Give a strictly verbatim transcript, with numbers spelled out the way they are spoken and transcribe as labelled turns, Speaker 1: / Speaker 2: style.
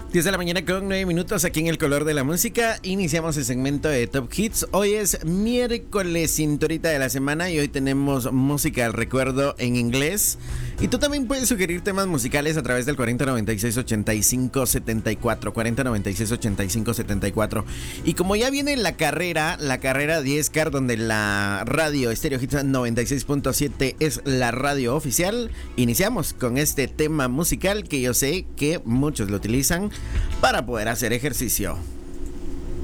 Speaker 1: diez de la mañana con nueve minutos aquí en El Color de la Música. Iniciamos el segmento de Top Hits. Hoy es miércoles, cinturita de la semana, y hoy tenemos música al recuerdo en inglés. Y tú también puedes sugerir temas musicales a través del cuarenta noventa y seis ochenta y cinco setenta y cuatro, cuarenta noventa y seis ochenta y cinco setenta y cuatro. Y como ya viene la carrera, la carrera diez Car, donde la radio Stereo Hits noventa y seis punto siete es la radio oficial, iniciamos con este tema musical que yo sé que muchos lo utilizan para poder hacer ejercicio.